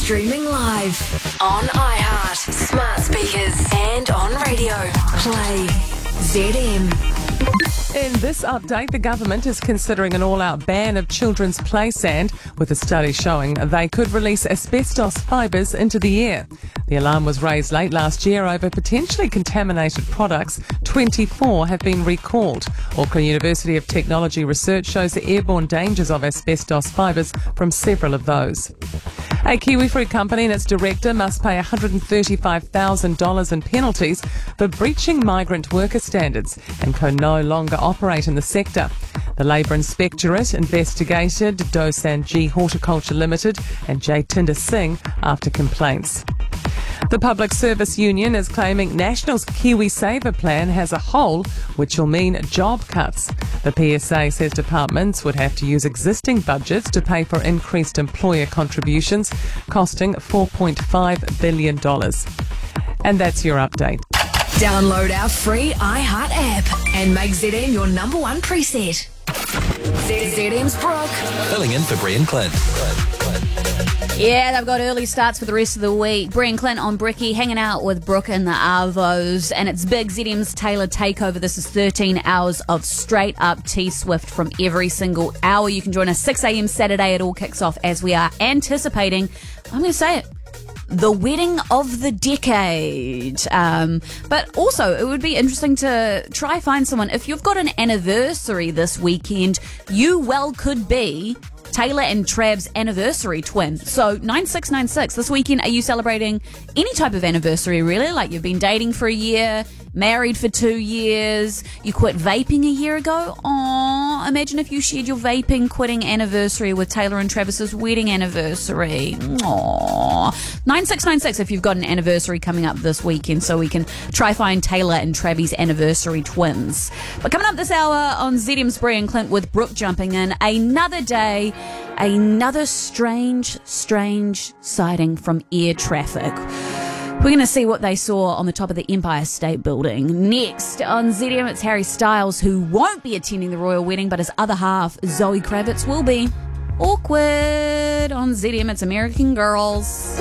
Streaming live on iHeart, smart speakers, and on radio. Play ZM. In this update, the government is considering an all-out ban of children's play sand, with a study showing they could release asbestos fibres into the air. The alarm was raised late last year over potentially contaminated products. 24 have been recalled. Auckland University of Technology research shows the airborne dangers of asbestos fibres from several of those. A kiwi fruit company and its director must pay $135,000 in penalties for breaching migrant worker standards and can no longer operate in the sector. The Labour Inspectorate investigated Dosanjee Horticulture Limited and Jatinder Singh after complaints. The Public Service Union is claiming National's Kiwi Saver plan has a hole, which will mean job cuts. The PSA says departments would have to use existing budgets to pay for increased employer contributions, costing $4.5 billion. And that's your update. Download our free iHeart app and make ZM your number one preset. ZM's Brooke. Filling in for Brian Clint. Yeah, they've got early starts for the rest of the week. Brian Clint on Bricky, hanging out with Brooke and the Arvos, and it's big ZM's Taylor Takeover. This is 13 hours of straight up T-Swift from every single hour. You can join us 6 a.m. Saturday. It all kicks off as we are anticipating, I'm going to say it, the wedding of the decade. But also, it would be interesting to try find someone. If you've got an anniversary this weekend, you well could be Taylor and Trav's anniversary twin. So 9696, this weekend, are you celebrating any type of anniversary, really? Like you've been dating for a year, married for 2 years, you quit vaping a year ago? Aww, imagine if you shared your vaping quitting anniversary with Taylor and Travis's wedding anniversary. Aww. 9696 if you've got an anniversary coming up this weekend, so we can try find Taylor and Travis anniversary twins. But coming up this hour on ZM's Brian Clint with Brooke jumping in, another day, another strange sighting from air traffic. We're going to see what they saw on the top of the Empire State Building. Next on ZM, it's Harry Styles, who won't be attending the royal wedding, but his other half, Zoe Kravitz, will be. Awkward on ZM, it's American Girls.